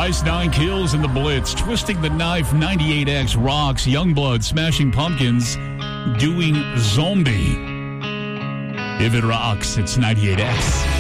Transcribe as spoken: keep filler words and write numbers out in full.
Ice Nine Kills in the Blitz. Twisting the Knife, ninety-eight X rocks. Youngblood, Smashing Pumpkins, doing Zombie. If it rocks, it's ninety-eight X.